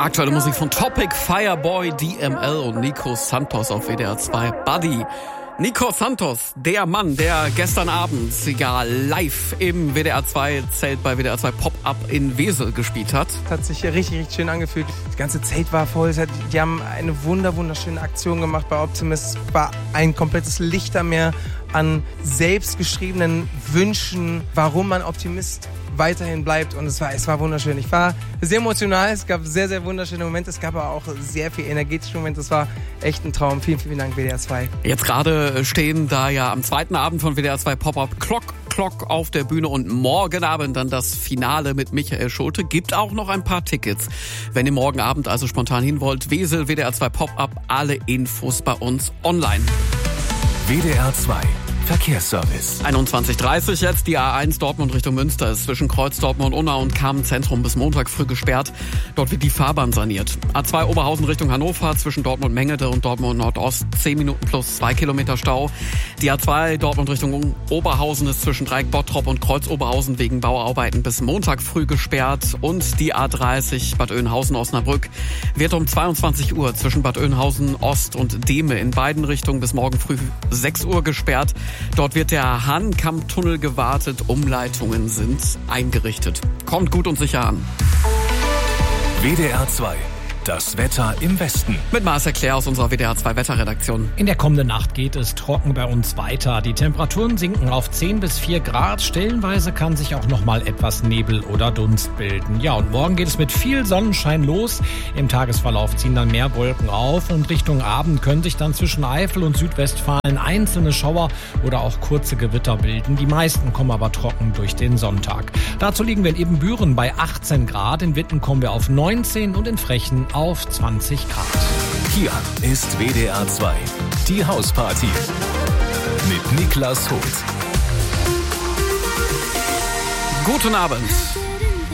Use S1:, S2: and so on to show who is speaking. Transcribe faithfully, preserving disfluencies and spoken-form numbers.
S1: Aktuelle Musik von Topic, Fireboy, D M L und Nico Santos auf W D R zwei. Buddy. Nico Santos, der Mann, der gestern Abend ja live im W D R zwei Zelt bei W D R zwei Pop-Up in Wesel gespielt hat.
S2: Hat sich richtig, richtig schön angefühlt. Das ganze Zelt war voll. Die haben eine wunder, wunderschöne Aktion gemacht bei Optimist. Es war ein komplettes Lichtermeer an selbstgeschriebenen Wünschen, warum man Optimist weiterhin bleibt, und es war, es war wunderschön. Ich war sehr emotional, es gab sehr, sehr wunderschöne Momente, es gab aber auch sehr viel energetische Momente, es war echt ein Traum. Vielen, vielen Dank W D R zwei.
S1: Jetzt gerade stehen da ja am zweiten Abend von W D R zwei Pop-Up Clock Clock auf der Bühne und morgen Abend dann das Finale mit Michael Schulte. Gibt auch noch ein paar Tickets. Wenn ihr morgen Abend also spontan hin wollt, Wesel, W D R zwei Pop-Up, alle Infos bei uns online.
S3: W D R zwei Verkehrsservice.
S1: einundzwanzig Uhr dreißig jetzt, die A eins Dortmund Richtung Münster ist zwischen Kreuz Dortmund Unna und Kamen-Zentrum bis Montag früh gesperrt. Dort wird die Fahrbahn saniert. A zwei Oberhausen Richtung Hannover zwischen Dortmund Mengede und Dortmund Nordost zehn Minuten plus zwei Kilometer Stau. Die A zwei Dortmund Richtung Oberhausen ist zwischen Dreieck Bottrop und Kreuz Oberhausen wegen Bauarbeiten bis Montag früh gesperrt. Und die A dreißig Bad Oeynhausen-Osnabrück wird um zweiundzwanzig Uhr zwischen Bad Oeynhausen Ost und Dehme in beiden Richtungen bis morgen früh sechs Uhr gesperrt. Dort wird der Hahnkammtunnel gewartet, Umleitungen sind eingerichtet. Kommt gut und sicher an.
S3: W D R zwei. Das Wetter im Westen.
S1: Mit Marcel Claire aus unserer W D R zwei Wetterredaktion.
S4: In der kommenden Nacht geht es trocken bei uns weiter. Die Temperaturen sinken auf zehn bis vier Grad. Stellenweise kann sich auch noch mal etwas Nebel oder Dunst bilden. Ja, und morgen geht es mit viel Sonnenschein los. Im Tagesverlauf ziehen dann mehr Wolken auf und Richtung Abend können sich dann zwischen Eifel und Südwestfalen einzelne Schauer oder auch kurze Gewitter bilden. Die meisten kommen aber trocken durch den Sonntag. Dazu liegen wir in Ebenbüren bei achtzehn Grad. In Witten kommen wir auf neunzehn und in Frechen auf zwanzig Grad.
S3: Hier ist W D R zwei, die Hausparty mit Niklas Hoth.
S1: Guten Abend.